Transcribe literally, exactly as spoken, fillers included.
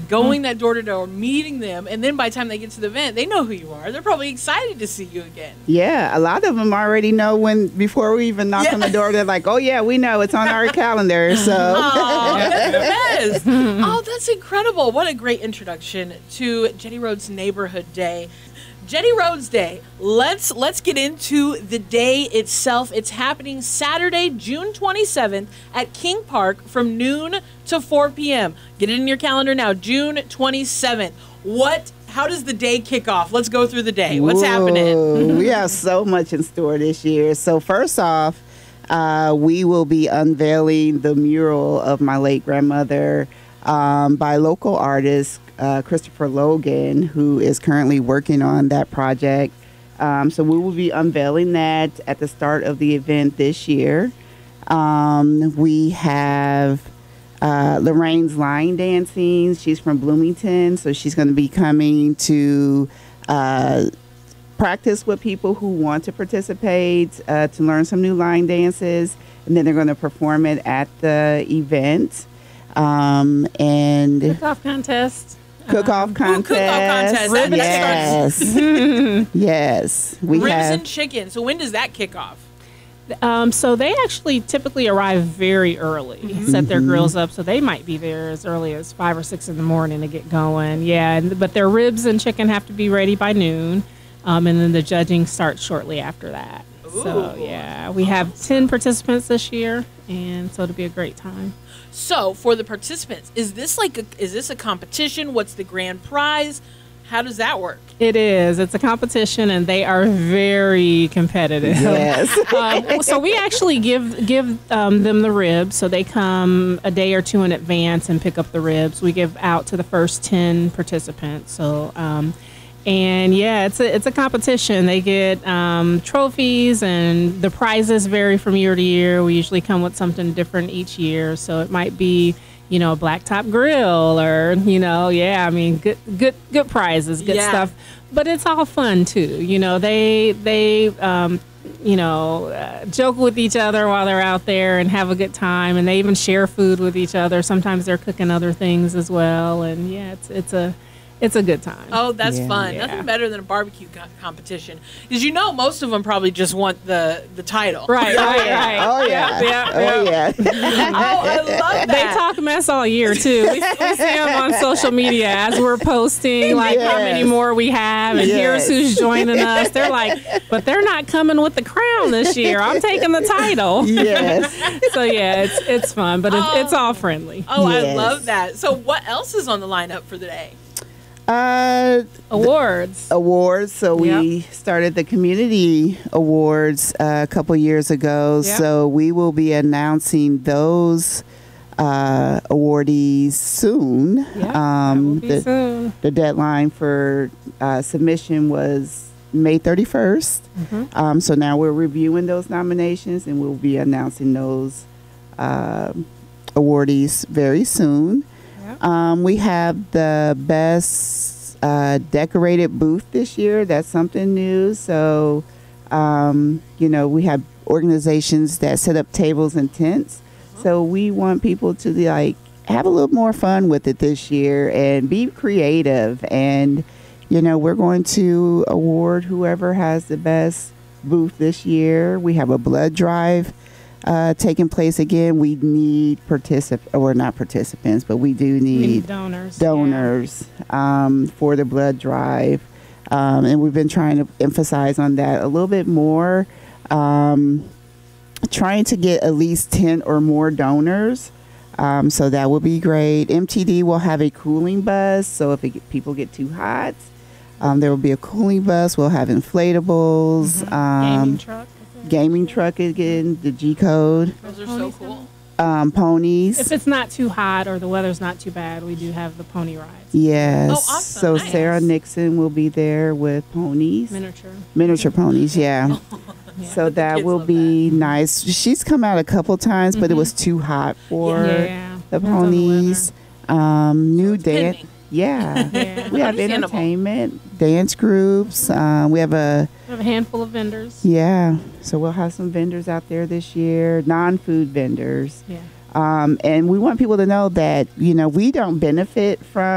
going that door to door, meeting them, and then by the time they get to the event, they know who you are. They're probably excited to see you again. Yeah, a lot of them already know when before we even knock yeah. on the door. They're like, "Oh yeah, we know it's on our calendar." So, oh, that's the best. Oh, that's incredible! What a great introduction to Jetty Roads Neighborhood Day. Jetty Roads Day. Let's let's get into the day itself. It's happening Saturday, June twenty-seventh at King Park from noon to four p.m. Get it in your calendar now. June twenty-seventh. What? How does the day kick off? Let's go through the day. What's Whoa, happening? We have so much in store this year. So first off, uh, we will be unveiling the mural of my late grandmother um, by local artist uh, Christopher Logan, who is currently working on that project. Um, so we will be unveiling that at the start of the event this year. Um, we have uh, Lorraine's line dancing. She's from Bloomington, so she's going to be coming to uh, practice with people who want to participate uh, to learn some new line dances, and then they're going to perform it at the event. Um, and cook-off contest. Cook-off Ooh, contest. cook-off contest. That- that starts- Yes. Yes. We Ribs have and chicken. So when does that kick off? Um, so they actually typically arrive very early, set their grills up, so they might be there as early as five or six in the morning to get going. Yeah, and, but their ribs and chicken have to be ready by noon, um, and then the judging starts shortly after that. So Ooh. yeah, we have ten participants this year, and so it'll be a great time. So for the participants, is this like a, is this a competition? What's the grand prize? How does that work? It is. It's a competition, and they are very competitive. Yes. um, so we actually give give um, them the ribs. So they come a day or two in advance and pick up the ribs. We give out to the first ten participants. So, um, and yeah, it's a it's a competition. They get um, trophies, and the prizes vary from year to year. We usually come with something different each year. So it might be, you know, a blacktop grill, or, you know, yeah, I mean, good, good, good prizes, good Yeah. stuff. But it's all fun too. You know, they, they, um, you know, uh, joke with each other while they're out there and have a good time. And they even share food with each other. Sometimes they're cooking other things as well. And yeah, it's, it's a, it's a good time. Oh, that's Yeah. fun. Yeah. Nothing better than a barbecue co- competition. Because you know most of them probably just want the, the title. Right, right, right. Oh yeah. Yeah, Oh yeah. yeah. Oh, I love They that. talk mess all year too. We, we see them on social media as we're posting, like how many Yes. more we have, and Yes. here's who's joining us. They're like, but they're not coming with the crown this year. I'm taking the title. Yes. So yeah, it's it's fun, but it's, Oh. it's all friendly. Oh, I Yes. love that. So what else is on the lineup for the day? Uh, Awards. awards. So we started the community awards uh, a couple years ago. Yep. So we will be announcing those uh, awardees soon. Yeah, that will Um, be the, soon. the deadline for uh, submission was May thirty-first. Mm-hmm. Um, so now we're reviewing those nominations, and we'll be announcing those um awardees very soon. Yep. Um, we have the best uh, decorated booth this year. That's something new. So, um, you know, we have organizations that set up tables and tents. So we want people to like have a little more fun with it this year and be creative. And, you know, we're going to award whoever has the best booth this year. We have a blood drive uh, taking place again. We need particip or not participants, but we do We need need donors. donors um, for the blood drive. Um, and we've been trying to emphasize on that a little bit more. Um, trying to get at least ten or more donors. Um, so that will be great. M T D will have a cooling bus. So if it, get- people get too hot, um, there will be a cooling bus. We'll have inflatables. Yeah. Um, Gaming truck. gaming truck again, the G code, Those are so cool. um, ponies. If it's not too hot or the weather's not too bad, we do have the pony rides. Yes. Oh, awesome. So Nice. Sarah Nixon will be there with ponies, Miniature. miniature ponies. Yeah. Yeah. So that kids will love be nice. She's come out a couple times, but it was too hot for Yeah. the Depends on the ponies. Um, new it's dance. pending. Yeah. Yeah. We have Understandable. entertainment, dance groups. Um, we have a We have a handful of vendors. yeah. So we'll have some vendors out there this year, non-food vendors. Yeah. Um, and we want people to know that, you know, we don't benefit from